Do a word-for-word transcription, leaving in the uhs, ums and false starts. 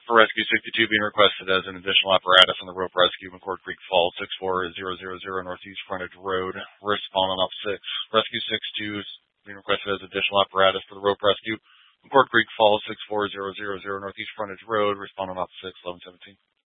For Rescue sixty-two being requested as an additional apparatus on the rope rescue McCord Creek Falls six four zero zero zero Northeast Frontage Road. Responding off six. Rescue sixty-two is being requested as additional apparatus for the rope rescue McCord Creek Falls six four zero zero zero Northeast Frontage Road. Responding off six eleven seventeen.